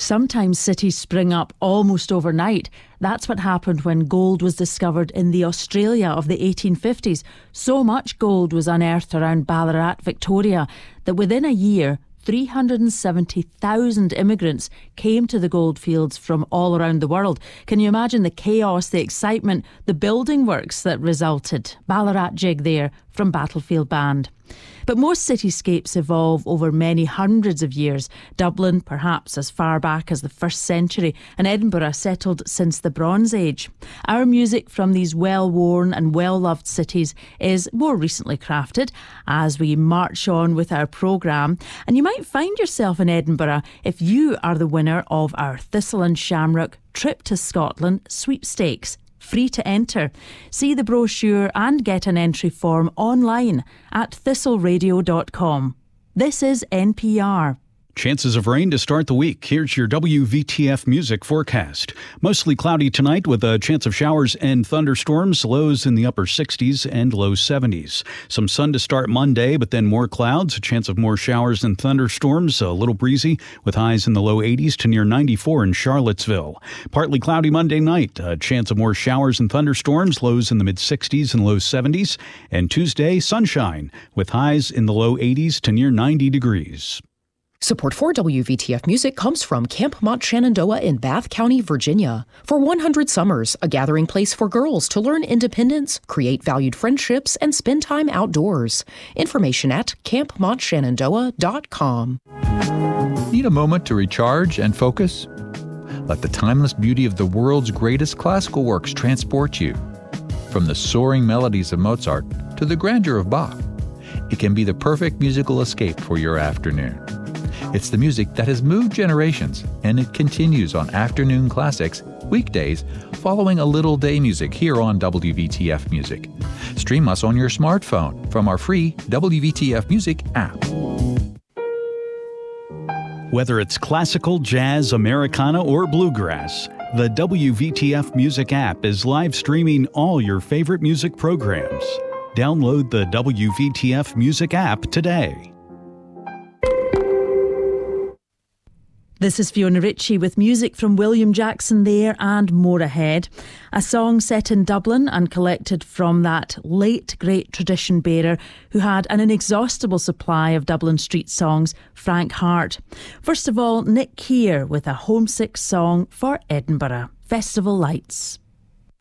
Sometimes cities spring up almost overnight. That's what happened when gold was discovered in the Australia of the 1850s. So much gold was unearthed around Ballarat, Victoria, that within a year, 370,000 immigrants came to the goldfields from all around the world. Can you imagine the chaos, the excitement, the building works that resulted? Ballarat Jig there from Battlefield Band. But most cityscapes evolve over many hundreds of years. Dublin, perhaps as far back as the 1st century, and Edinburgh settled since the Bronze Age. Our music from these well-worn and well-loved cities is more recently crafted as we march on with our programme. And you might find yourself in Edinburgh if you are the winner of our Thistle and Shamrock Trip to Scotland sweepstakes. Free to enter. See the brochure and get an entry form online at thistleradio.com. This is NPR. Chances of rain to start the week. Here's your WVTF music forecast. Mostly cloudy tonight with a chance of showers and thunderstorms, lows in the upper 60s and low 70s. Some sun to start Monday, but then more clouds, a chance of more showers and thunderstorms, a little breezy with highs in the low 80s to near 94 in Charlottesville. Partly cloudy Monday night, a chance of more showers and thunderstorms, lows in the mid 60s and low 70s. And Tuesday, sunshine with highs in the low 80s to near 90 degrees. Support for WVTF Music comes from Camp Mont Shenandoah in Bath County, Virginia. For 100 summers, a gathering place for girls to learn independence, create valued friendships, and spend time outdoors. Information at campmontshenandoah.com. Need a moment to recharge and focus? Let the timeless beauty of the world's greatest classical works transport you. From the soaring melodies of Mozart to the grandeur of Bach, it can be the perfect musical escape for your afternoon. It's the music that has moved generations, and it continues on Afternoon Classics, weekdays, following a little day music here on WVTF Music. Stream us on your smartphone from our free WVTF Music app. Whether it's classical, jazz, Americana, or bluegrass, the WVTF Music app is live streaming all your favorite music programs. Download the WVTF Music app today. This is Fiona Ritchie with music from William Jackson there and more ahead. A song set in Dublin and collected from that late great tradition bearer who had an inexhaustible supply of Dublin street songs, Frank Hart. First of all, Nick Keir with a homesick song for Edinburgh, Festival Lights.